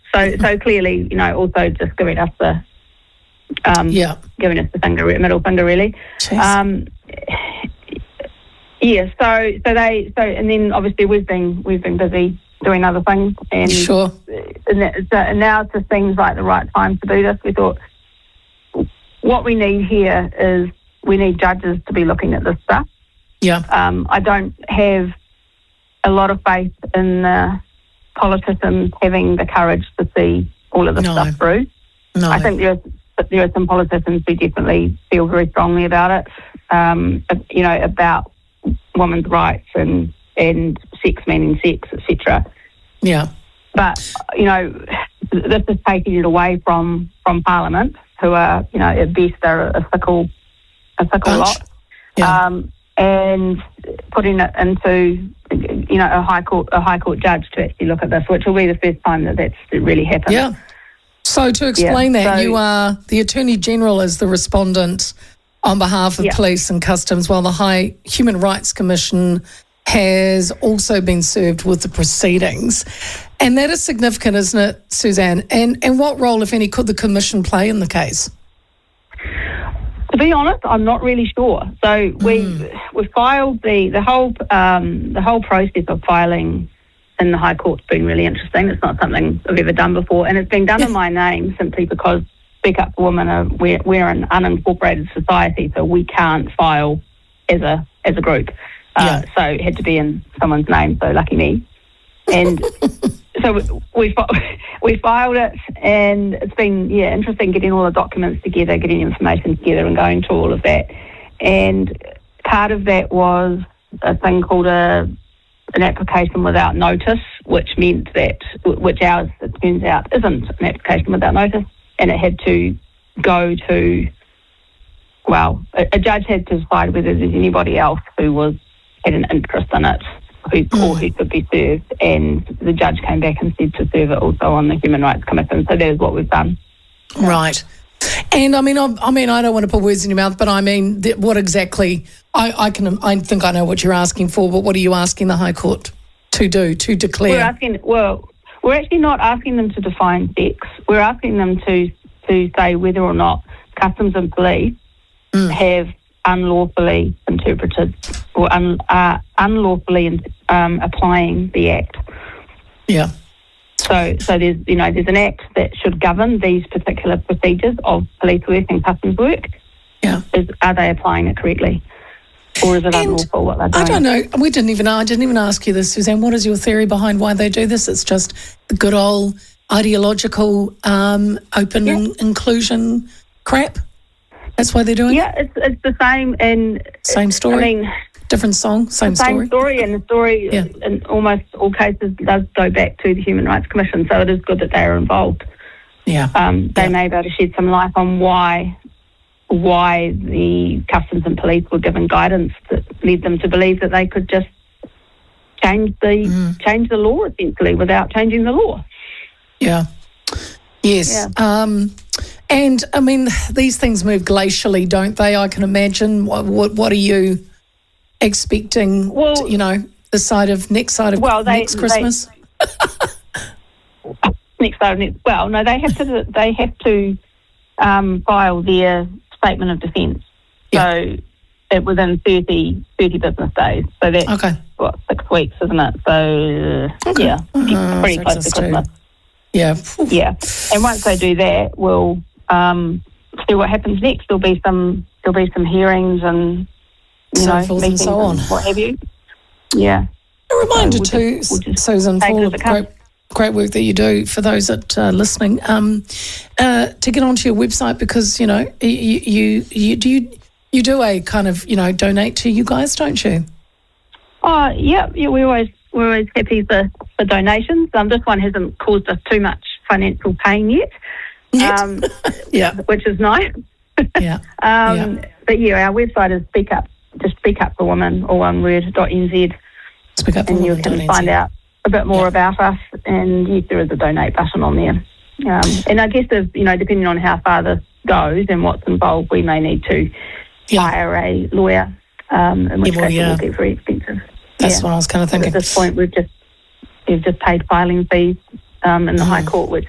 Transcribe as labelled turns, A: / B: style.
A: So clearly, also just giving us the middle finger, really. And then obviously we've been busy doing other things, and
B: sure.
A: And now it just seems like the right time to do this. We thought what we need here is we need judges to be looking at this stuff.
B: Yeah.
A: I don't have a lot of faith in politicians having the courage to see all of this stuff through.
B: No.
A: I think there are some politicians who definitely feel very strongly about it, about women's rights and sex meaning sex, etc.
B: Yeah.
A: But, this is taking it away from Parliament, who are, at best are a fickle lot.
B: Yeah.
A: And putting it into, a high court judge to actually look at this, which will be the first time that's really happened.
B: Yeah. So to explain you are the Attorney General as the respondent on behalf of Police and Customs, while the High Human Rights Commission has also been served with the proceedings. And that is significant, isn't it, Suzanne? And what role, if any, could the Commission play in the case?
A: To be honest, I'm not really sure. So we filed the whole process of filing in the High Court's been really interesting. It's not something I've ever done before, and it's been done in my name simply because Speak Up for Women we're an unincorporated society, so we can't file as a group. So it had to be in someone's name. So lucky me. And so we filed it, and it's been interesting getting all the documents together, getting information together, and going through all of that. And part of that was a thing called an application without notice, which ours, it turns out, isn't an application without notice, and it had to go to, a judge had to decide whether there's anybody else who had an interest in it, who could be served, and the judge came back and said to serve it also on the Human Rights Commission. So that is what we've done.
B: Right. And I don't want to put words in your mouth, but I mean, what exactly? I think I know what you're asking for, but what are you asking the High Court to do, to declare?
A: We're actually not asking them to define sex. We're asking them to say whether or not Customs and Police have unlawfully interpreted or unlawfully applying the Act. Yeah. So there's an Act that should govern these particular procedures of police work and customs work.
B: Yeah.
A: Are they applying it correctly? Or is it unlawful what they're doing?
B: I don't know. I didn't even ask you this, Suzanne. What is your theory behind why they do this? It's just the good old ideological open inclusion crap? That's why they're doing it?
A: Yeah, it's the same. And
B: same story? Different song, same story?
A: Same story, and the story in almost all cases does go back to the Human Rights Commission, so it is good that they are involved.
B: Yeah.
A: They may be able to shed some light on why the Customs and Police were given guidance that led them to believe that they could just change the law essentially without changing the law.
B: Yeah. Yes. Yeah. And I mean, these things move glacially, don't they? I can imagine. What are you expecting?
A: Well,
B: next side of next Christmas.
A: No, they have to file their statement of defence. So within 30 business days. So that's 6 weeks, isn't it? So pretty close to Christmas.
B: Yeah.
A: Yeah. And once they do that, we'll see what happens next. There'll be some hearings and
B: forth and so on,
A: what have you. Yeah.
B: A reminder too, Susan, for great work that you do for those that are listening, to get onto your website, because you do a kind of donate to you guys, don't you?
A: Oh yeah. We're always happy for donations. This one hasn't caused us too much financial pain yet. Which is nice.
B: Yeah.
A: But our website is Speak Up for Women, all one word, .nz.
B: Speak Up for
A: and
B: Women.
A: You can find out a bit more about us, and yes, there is a donate button on there. And I guess if, depending on how far this goes and what's involved, we may need to hire a lawyer, in which case it will get very expensive.
B: That's what I was kind of thinking.
A: At this point, we've just paid filing fees in the High Court, which